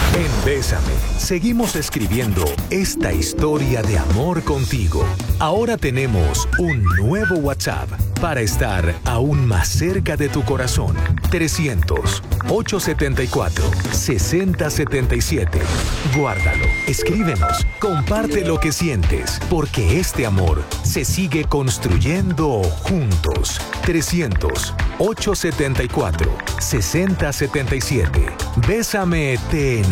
En Bésame, seguimos escribiendo esta historia de amor contigo. Ahora tenemos un nuevo WhatsApp para estar aún más cerca de tu corazón. 300-874-6077. Guárdalo, escríbenos, comparte lo que sientes, porque este amor se sigue construyendo juntos. 300-874-6077. Bésame, te